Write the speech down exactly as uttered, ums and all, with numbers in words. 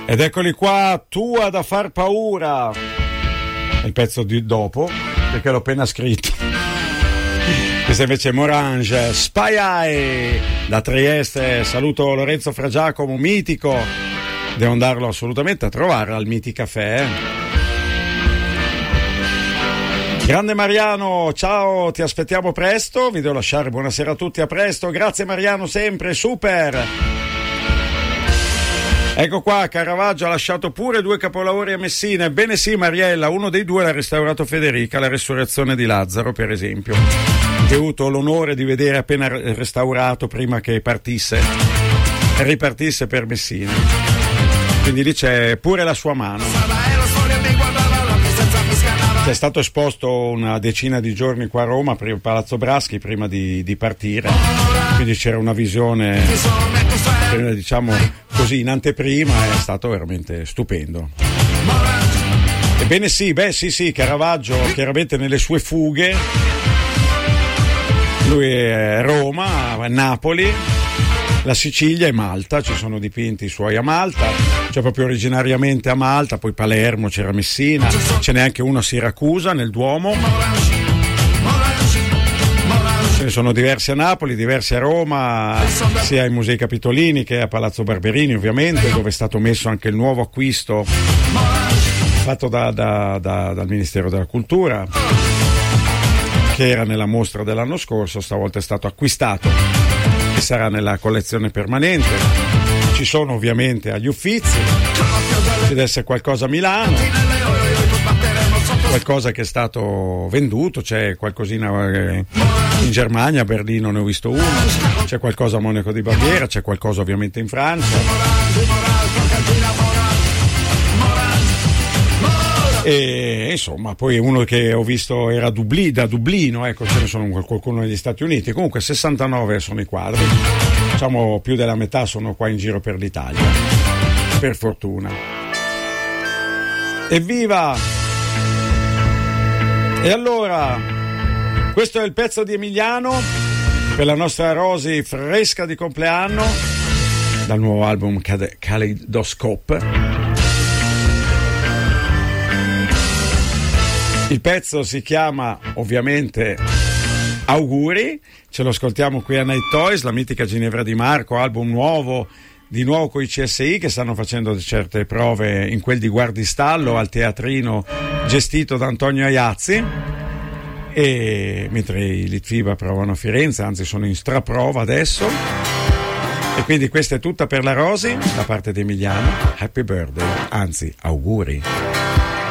Ed eccoli qua, tua da far paura. Il pezzo di dopo, perché l'ho appena scritto. Questa invece è Morange, Spy Eye da Trieste. Saluto Lorenzo Fra Giacomo, mitico. Devo andarlo assolutamente a trovare al Miti Caffè. Grande Mariano, ciao, ti aspettiamo presto. Vi devo lasciare, buonasera a tutti, a presto. Grazie Mariano, sempre super. Ecco qua, Caravaggio ha lasciato pure due capolavori a Messina. Ebbene sì, Mariella, uno dei due l'ha restaurato Federica, La Resurrezione di Lazzaro, per esempio. Ho avuto l'onore di vedere appena restaurato prima che partisse e ripartisse per Messina. Quindi lì c'è pure la sua mano. È stato esposto una decina di giorni qua a Roma, prima Palazzo Braschi, prima di, di partire. Quindi c'era una visione, diciamo così, in anteprima, è stato veramente stupendo. Ebbene sì, beh sì sì, Caravaggio chiaramente nelle sue fughe, lui è Roma, Napoli, la Sicilia e Malta, ci sono dipinti suoi a Malta, c'è proprio originariamente a Malta, poi Palermo, c'era Messina, ce n'è anche uno a Siracusa nel Duomo. Ce ne sono diversi a Napoli, diversi a Roma, sia ai Musei Capitolini che a Palazzo Barberini ovviamente, dove è stato messo anche il nuovo acquisto fatto da, da, da, dal Ministero della Cultura, che era nella mostra dell'anno scorso, stavolta è stato acquistato e sarà nella collezione permanente. Ci sono ovviamente agli Uffizi, ci deve essere qualcosa a Milano, qualcosa che è stato venduto, c'è qualcosina in Germania, a Berlino ne ho visto uno, c'è qualcosa a Monaco di Baviera, c'è qualcosa ovviamente in Francia. E insomma, poi uno che ho visto era Dubli, da Dublino, ecco, ce ne sono qualcuno negli Stati Uniti. Comunque sessantanove sono i quadri, diciamo più della metà sono qua in giro per l'Italia, per fortuna. Evviva! E allora, questo è il pezzo di Emiliano per la nostra Rosy fresca di compleanno, dal nuovo album Kaleidoscope. Il pezzo si chiama ovviamente Auguri, ce lo ascoltiamo qui a Night Toys, la mitica Ginevra Di Marco, album nuovo, di nuovo con i C S I che stanno facendo certe prove in quel di Guardistallo al teatrino gestito da Antonio Aiazzi, e mentre i Litfiba provano a Firenze, anzi sono in straprova adesso, e quindi questa è tutta per la Rosy da parte di Emiliano. Happy birthday, anzi auguri.